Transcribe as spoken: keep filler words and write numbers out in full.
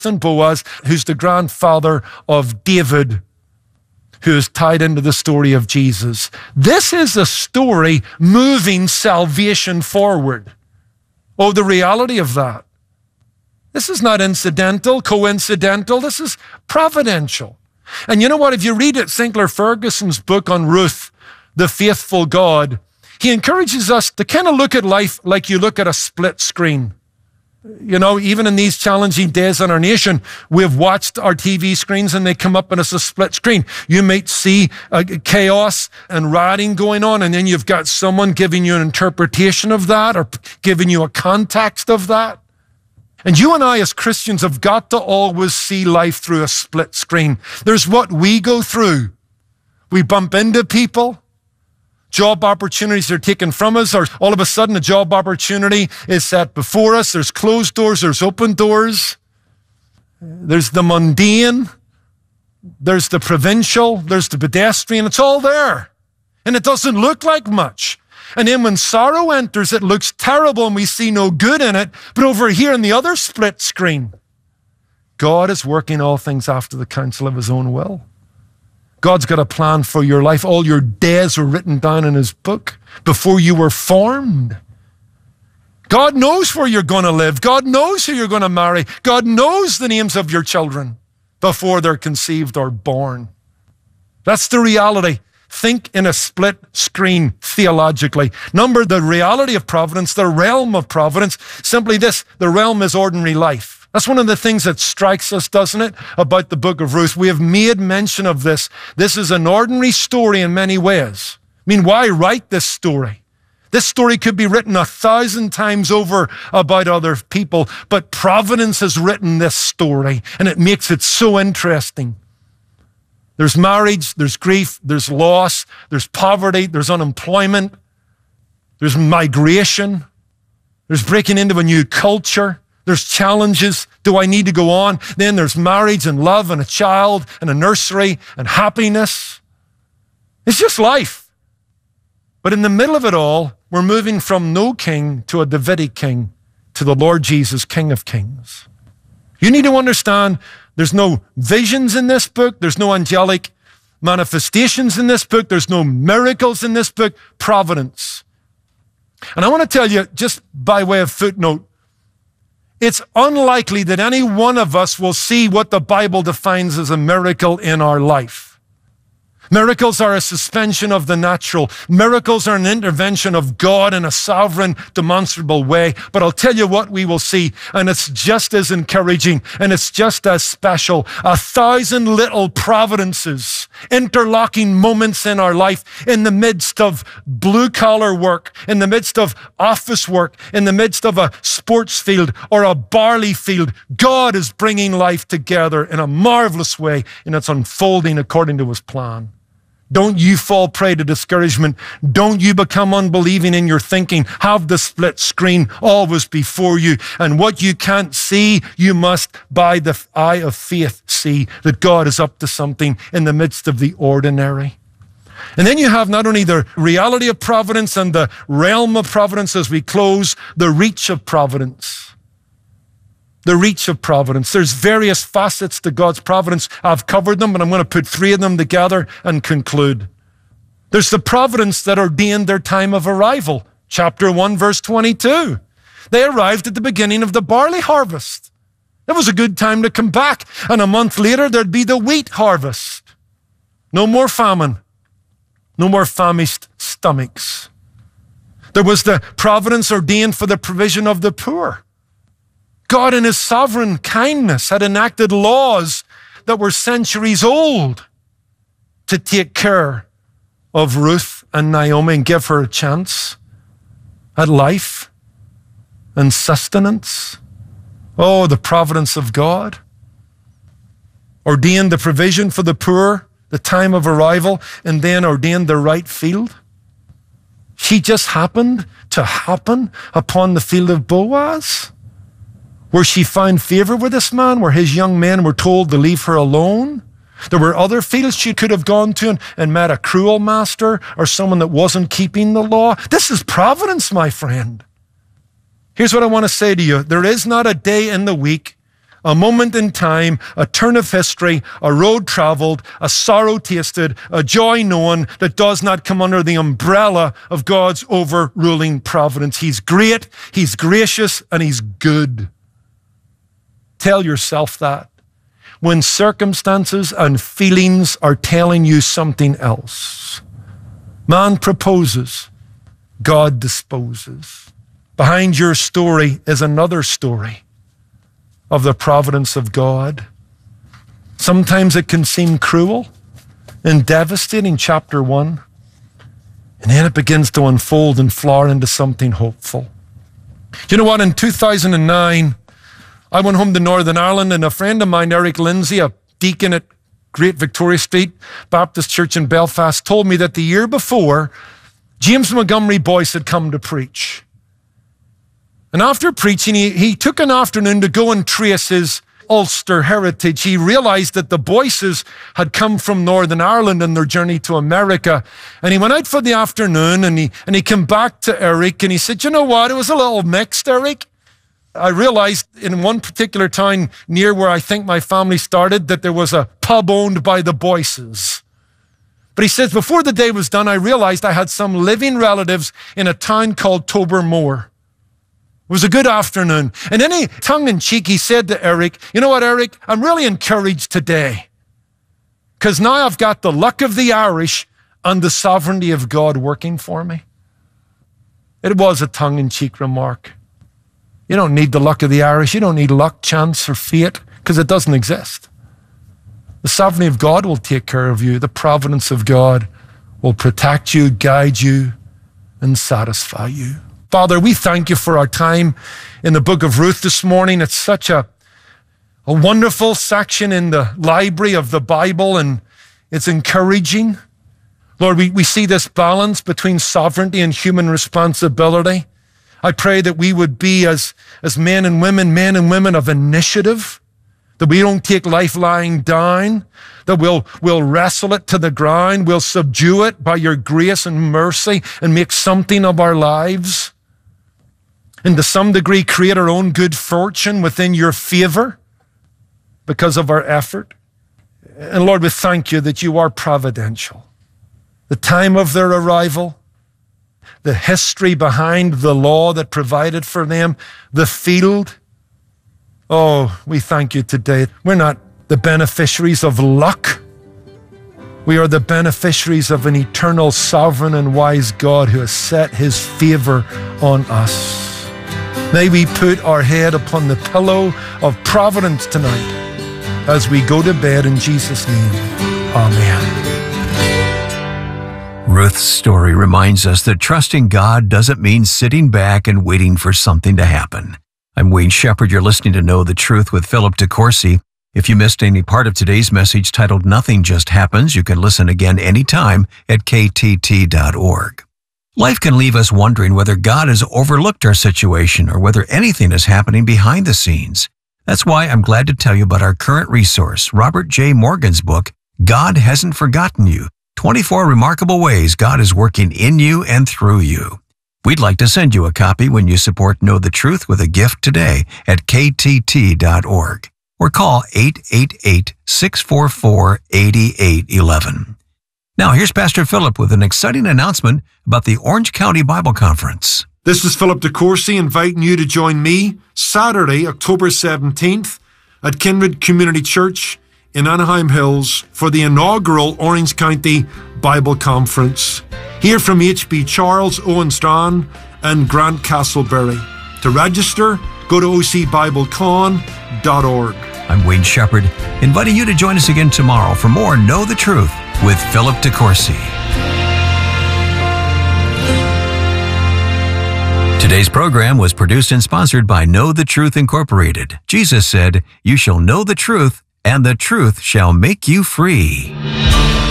and Boaz, who's the grandfather of David, who is tied into the story of Jesus. This is a story moving salvation forward. Oh, the reality of that. This is not incidental, coincidental. This is providential. And you know what? If you read it, Sinclair Ferguson's book on Ruth, The Faithful God, he encourages us to kind of look at life like you look at a split screen. You know, even in these challenging days in our nation, we've watched our T V screens and they come up and it's a split screen. You might see uh, chaos and rioting going on, and then you've got someone giving you an interpretation of that or giving you a context of that. And you and I as Christians have got to always see life through a split screen. There's what we go through. We bump into people. Job opportunities are taken from us, or all of a sudden a job opportunity is set before us. There's closed doors, there's open doors. There's the mundane. There's the provincial. There's the pedestrian. It's all there. And it doesn't look like much. And then when sorrow enters, it looks terrible and we see no good in it. But over here in the other split screen, God is working all things after the counsel of his own will. God's got a plan for your life. All your days were written down in his book before you were formed. God knows where you're going to live. God knows who you're going to marry. God knows the names of your children before they're conceived or born. That's the reality. Think in a split screen theologically. Number, the reality of providence, the realm of providence, simply this: the realm is ordinary life. That's one of the things that strikes us, doesn't it, about the book of Ruth? We have made mention of this. This is an ordinary story in many ways. I mean, why write this story? This story could be written a thousand times over about other people, but providence has written this story, and it makes it so interesting. There's marriage, there's grief, there's loss, there's poverty, there's unemployment, there's migration, there's breaking into a new culture, there's challenges. Do I need to go on? Then there's marriage and love and a child and a nursery and happiness. It's just life. But in the middle of it all, we're moving from no king to a Davidic king to the Lord Jesus, King of Kings. You need to understand there's no visions in this book. There's no angelic manifestations in this book. There's no miracles in this book. Providence. And I want to tell you, just by way of footnote, it's unlikely that any one of us will see what the Bible defines as a miracle in our life. Miracles are a suspension of the natural. Miracles are an intervention of God in a sovereign, demonstrable way. But I'll tell you what we will see, and it's just as encouraging, and it's just as special. A thousand little providences, interlocking moments in our life, in the midst of blue-collar work, in the midst of office work, in the midst of a sports field or a barley field. God is bringing life together in a marvelous way, and it's unfolding according to his plan. Don't you fall prey to discouragement. Don't you become unbelieving in your thinking. Have the split screen always before you. And what you can't see, you must, by the eye of faith, see that God is up to something in the midst of the ordinary. And then you have not only the reality of providence and the realm of providence as we close, the reach of providence. The reach of providence. There's various facets to God's providence. I've covered them, but I'm going to put three of them together and conclude. There's the providence that ordained their time of arrival. Chapter one, verse twenty-two. They arrived at the beginning of the barley harvest. It was a good time to come back. And a month later, there'd be the wheat harvest. No more famine. No more famished stomachs. There was the providence ordained for the provision of the poor. God in his sovereign kindness had enacted laws that were centuries old to take care of Ruth and Naomi and give her a chance at life and sustenance. Oh, the providence of God. Ordained the provision for the poor, the time of arrival, and then ordained the right field. She just happened to happen upon the field of Boaz, where she found favor with this man, where his young men were told to leave her alone. There were other fields she could have gone to and, and met a cruel master or someone that wasn't keeping the law. This is providence, my friend. Here's what I want to say to you. There is not a day in the week A moment in time, a turn of history, a road traveled, a sorrow tasted, a joy known that does not come under the umbrella of God's overruling providence. He's great, He's gracious, and He's good. Tell yourself that. When circumstances and feelings are telling you something else. Man proposes, God disposes. Behind your story is another story of the providence of God. Sometimes it can seem cruel and devastating, chapter one. And then it begins to unfold and flower into something hopeful. You know what? In two thousand nine, I went home to Northern Ireland, and a friend of mine, Eric Lindsay, a deacon at Great Victoria Street Baptist Church in Belfast, told me that the year before, James Montgomery Boyce had come to preach. And after preaching, he, he took an afternoon to go and trace his Ulster heritage. He realized that the Boyces had come from Northern Ireland in their journey to America. And he went out for the afternoon, and he, and he came back to Eric, and he said, you know what, it was a little mixed, Eric. I realized in one particular town near where I think my family started that there was a pub owned by the Boyces. But he says, before the day was done, I realized I had some living relatives in a town called Tobermoor. It was a good afternoon. And then he, tongue-in-cheek, he said to Eric, you know what, Eric, I'm really encouraged today because now I've got the luck of the Irish and the sovereignty of God working for me. It was a tongue-in-cheek remark. You don't need the luck of the Irish. You don't need luck, chance, or fate because it doesn't exist. The sovereignty of God will take care of you. The providence of God will protect you, guide you, and satisfy you. Father, we thank you for our time in the book of Ruth this morning. It's such a, a wonderful section in the library of the Bible, and it's encouraging. Lord, we, we see this balance between sovereignty and human responsibility. I pray that we would be, as, as men and women, men and women of initiative, that we don't take life lying down, that we'll, we'll wrestle it to the ground, we'll subdue it by your grace and mercy and make something of our lives. And to some degree, create our own good fortune within your favor because of our effort. And Lord, we thank you that you are providential. The time of their arrival, the history behind the law that provided for them, the field. Oh, we thank you today. We're not the beneficiaries of luck. We are the beneficiaries of an eternal, sovereign, and wise God who has set his favor on us. May we put our head upon the pillow of providence tonight as we go to bed in Jesus' name. Amen. Ruth's story reminds us that trusting God doesn't mean sitting back and waiting for something to happen. I'm Wayne Shepherd. You're listening to Know the Truth with Philip DeCourcy. If you missed any part of today's message titled Nothing Just Happens, you can listen again anytime at K T T dot org. Life can leave us wondering whether God has overlooked our situation or whether anything is happening behind the scenes. That's why I'm glad to tell you about our current resource, Robert J. Morgan's book, God Hasn't Forgotten You, twenty-four Remarkable Ways God is Working in You and Through You. We'd like to send you a copy when you support Know the Truth with a gift today at K T T dot org or call eight eight eight, six four four, eight eight one one. Now here's Pastor Philip with an exciting announcement about the Orange County Bible Conference. This is Philip DeCourcy inviting you to join me Saturday, October seventeenth at Kindred Community Church in Anaheim Hills for the inaugural Orange County Bible Conference. Hear from H B Charles, Owen Strachan, and Grant Castleberry. To register, go to O C Bible Con dot org. I'm Wayne Shepherd, inviting you to join us again tomorrow for more Know the Truth with Philip DeCourcy. Today's program was produced and sponsored by Know the Truth Incorporated. Jesus said, "You shall know the truth, and the truth shall make you free."